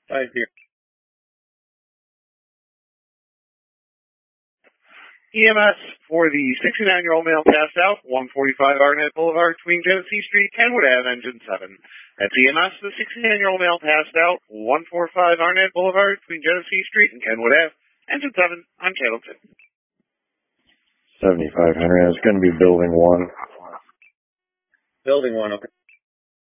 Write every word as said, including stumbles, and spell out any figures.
Five zero. E M S for the sixty-nine-year-old male passed out, one forty-five Arnett Boulevard between Genesee Street, Kenwood Avenue, engine seven. That's E M S, the sixty-nine-year-old male passed out, one forty-five Arnett Boulevard between Genesee Street and Kenwood Avenue, engine seven on channel two. seventy-five Henry, it's going to be building one. Building one, okay.